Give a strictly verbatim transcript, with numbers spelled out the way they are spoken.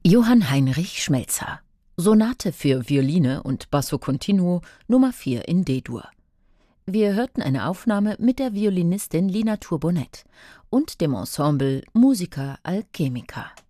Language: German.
Johann Heinrich Schmelzer: Sonate für Violine und Basso Continuo Nummer vier in D-Dur. Wir hörten eine Aufnahme mit der Violinistin Lina Turbonnet und dem Ensemble Musica Alchemica.